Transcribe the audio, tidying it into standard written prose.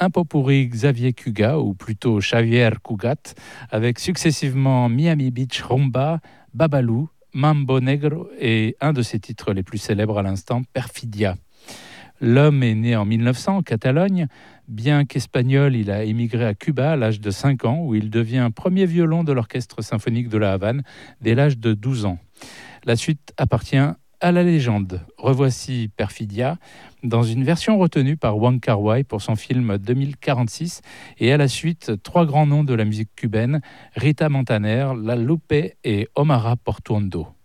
un pot-pourri Xavier Cugat, ou plutôt Xavier Cugat, avec successivement Miami Beach Rumba, Babalou, Mambo Negro et un de ses titres les plus célèbres à l'instant, Perfidia. L'homme est né en 1900 en Catalogne. Bien qu'espagnol, il a émigré à Cuba à l'âge de 5 ans, où il devient premier violon de l'orchestre symphonique de la Havane dès l'âge de 12 ans. La suite appartient à la légende. Revoici Perfidia dans une version retenue par Wong Kar-wai pour son film 2046 et à la suite 3 grands noms de la musique cubaine, Rita Montaner, La Lupe et Omara Portuondo.